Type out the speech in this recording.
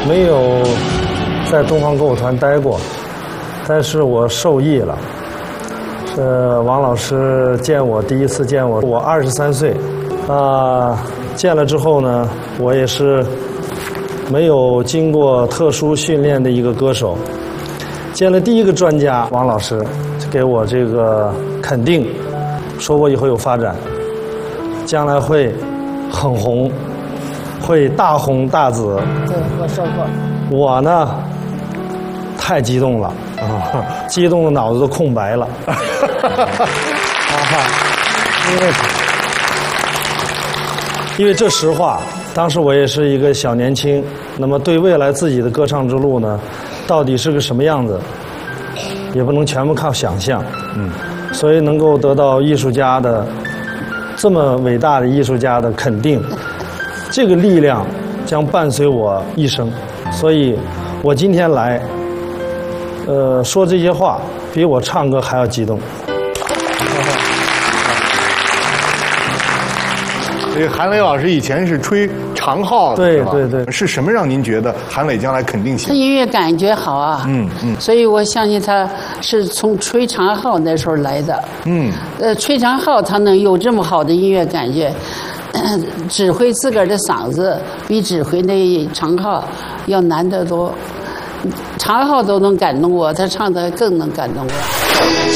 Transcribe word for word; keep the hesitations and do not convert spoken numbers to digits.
没有在东方歌舞团待过，但是我受益了。是王老师见我第一次见我，我二十三岁，啊，见了之后呢，我也是没有经过特殊训练的一个歌手。见了第一个专家王老师，给我这个肯定，说我以后有发展，将来会很红，会大红大紫。 对，我说过。 我呢，太激动了啊，激动的脑子都空白了。啊哈，因为因为这实话，当时我也是一个小年轻，那么对未来自己的歌唱之路呢，到底是个什么样子，也不能全部靠想象。嗯，所以能够得到艺术家的这么伟大的艺术家的肯定，这个力量将伴随我一生。所以，我今天来，呃，说这些话，比我唱歌还要激动。 这个韩磊老师以前是吹长号的， 对是吧对对， 是什么让您觉得韩磊将来肯定行？ 他音乐感觉好啊， 嗯嗯， 所以我相信他是从吹长号那时候来的。 嗯， 呃，吹长号他能有这么好的音乐感觉，指挥自个儿的嗓子比指挥那长号要难得多。长号都能感动我，他唱的更能感动我。